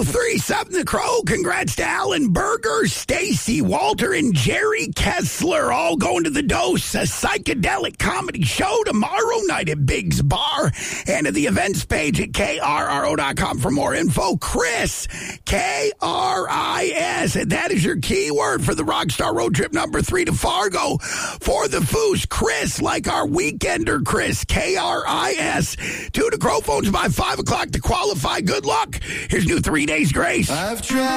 1037 The Crow. Congrats to Alan Berger, Stacy Walter, and Jerry Kessler, all going to the Dose, a psychedelic comedy show tomorrow night at Biggs Bar, and at the events page at KRRO.com for more info. Chris, K-R-I-S, and that is your keyword for the Rockstar Road Trip number 3 to Fargo. For the Foos, Chris, like our weekender Chris, K-R-I-S. 2 to Crow phones by 5 o'clock to qualify. Good luck. Here's new 3 Days Grace. I've tried.